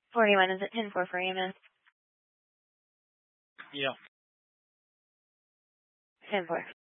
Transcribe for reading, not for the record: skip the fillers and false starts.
41, is it 10-4 for EMS? Yeah. 10-4.